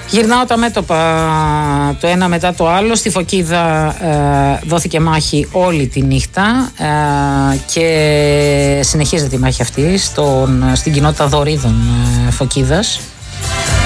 Γυρνάω τα μέτωπα το ένα μετά το άλλο. Στη Φωκίδα δόθηκε μάχη όλη τη νύχτα και συνεχίζεται η μάχη αυτή στην κοινότητα Δωρίδων Φωκίδας.